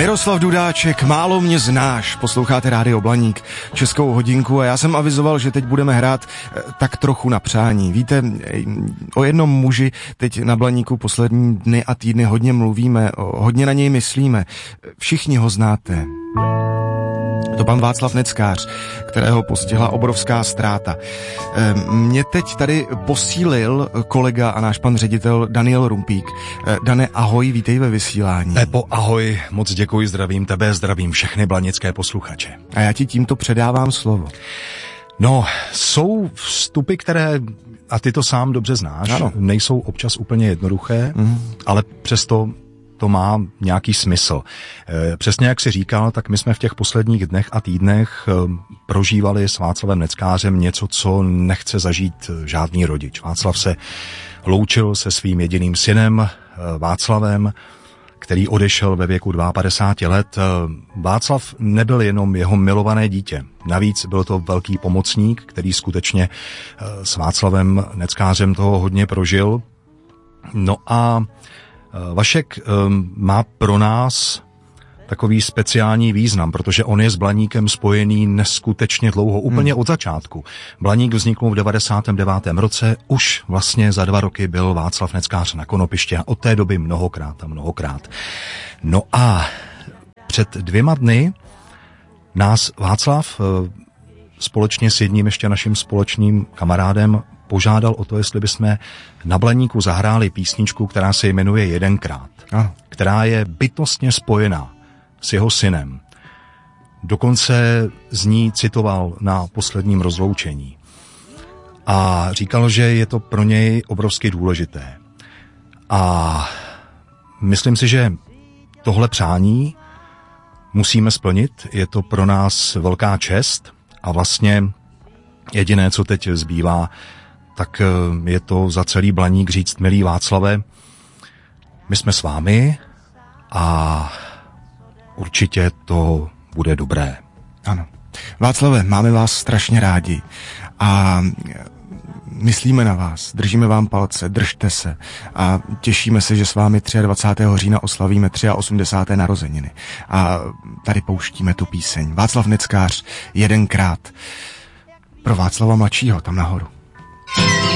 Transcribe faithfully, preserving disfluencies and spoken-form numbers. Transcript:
Miroslav Dudáček, Málo mě znáš, posloucháte Rádio Blaník, Českou hodinku a já jsem avizoval, že teď budeme hrát tak trochu na přání. Víte, o jednom muži teď na Blaníku poslední dny a týdny hodně mluvíme, hodně na něj myslíme. Všichni ho znáte. To pan Václav Neckář, kterého postihla obrovská ztráta. Mě teď tady posílil kolega a náš pan ředitel Daniel Rumpík. Dane, ahoj, vítej ve vysílání. Pepo, ahoj, moc děkuji, zdravím tebe, zdravím všechny blanické posluchače. A já ti tímto předávám slovo. No, jsou vstupy, které, a ty to sám dobře znáš, ano. Nejsou občas úplně jednoduché, mm. ale přesto to má nějaký smysl. Přesně jak jsi říkal, tak my jsme v těch posledních dnech a týdnech prožívali s Václavem Neckářem něco, co nechce zažít žádný rodič. Václav se loučil se svým jediným synem Václavem, který odešel ve věku padesát dva let. Václav nebyl jenom jeho milované dítě. Navíc byl to velký pomocník, který skutečně s Václavem Neckářem toho hodně prožil. No a Vašek um, má pro nás takový speciální význam, protože on je s Blaníkem spojený neskutečně dlouho, úplně hmm. od začátku. Blaník vznikl v devadesátém devátém roce, už vlastně za dva roky byl Václav Neckář na konopišti a od té doby mnohokrát a mnohokrát. No a před dvěma dny nás Václav společně s jedním ještě naším společným kamarádem požádal o to, jestli bychom na Blaníku zahráli písničku, která se jmenuje Jedenkrát, ah. která je bytostně spojená s jeho synem. Dokonce z ní citoval na posledním rozloučení. A říkal, že je to pro něj obrovsky důležité. A myslím si, že tohle přání musíme splnit. Je to pro nás velká čest a vlastně jediné, co teď zbývá, tak je to za celý Blaník říct, milý Václave, my jsme s vámi a určitě to bude dobré. Ano. Václave, máme vás strašně rádi a myslíme na vás, držíme vám palce, držte se a těšíme se, že s vámi dvacátého třetího října oslavíme osmdesáté třetí narozeniny. A tady pouštíme tu píseň. Václav Neckář, Jedenkrát. Pro Václava mladšího tam nahoru.